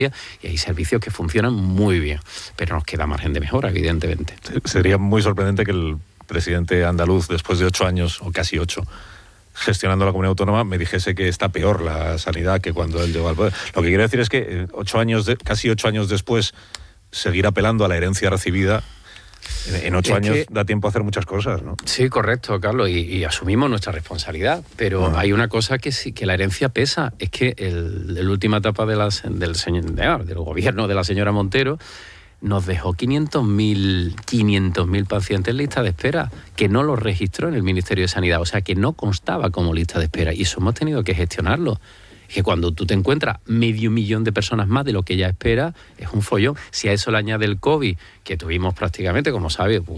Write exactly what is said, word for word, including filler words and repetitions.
y hay servicios que funcionan muy bien, pero nos queda margen de mejora, evidentemente. Sería muy sorprendente que el presidente andaluz, después de ocho años, o casi ocho, gestionando la comunidad autónoma, me dijese que está peor la sanidad que cuando él llegó al poder. Lo que quiero decir es que ocho años de, casi ocho años después, seguir apelando a la herencia recibida, en ocho es años que, da tiempo a hacer muchas cosas, ¿no? Sí, correcto, Carlos, y, y asumimos nuestra responsabilidad, pero uh-huh. hay una cosa que sí, que la herencia pesa, es que el, la última etapa de las, del, señor, del gobierno de la señora Montero nos dejó quinientos mil pacientes en lista de espera, que no los registró en el Ministerio de Sanidad, o sea, que no constaba como lista de espera, y eso hemos tenido que gestionarlo. Que cuando tú te encuentras medio millón de personas más de lo que ya espera, es un follón. Si a eso le añade el COVID, que tuvimos prácticamente, como sabes,